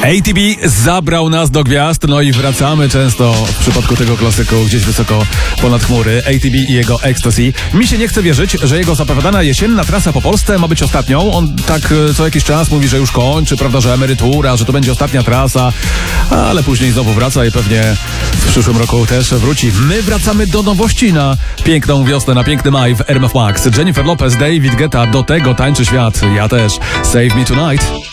ATB zabrał nas do gwiazd, no i wracamy często w przypadku tego klasyku gdzieś wysoko ponad chmury. ATB i jego Ecstasy. Mi się nie chce wierzyć, że jego zapowiadana jesienna trasa po Polsce ma być ostatnią. On tak co jakiś czas mówi, że już kończy, prawda, że emerytura, że to będzie ostatnia trasa, ale później znowu wraca i pewnie w przyszłym roku też wróci. My wracamy do nowości na piękną wiosnę, na piękny maj w RMF Max. Jennifer Lopez, David Guetta, do tego tańczy świat. Ja też. Save Me Tonight.